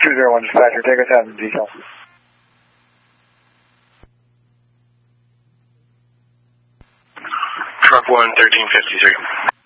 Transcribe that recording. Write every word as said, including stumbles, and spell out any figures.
two zero one dispatcher, take us out in detail. Truck one, thirteen fifty-three.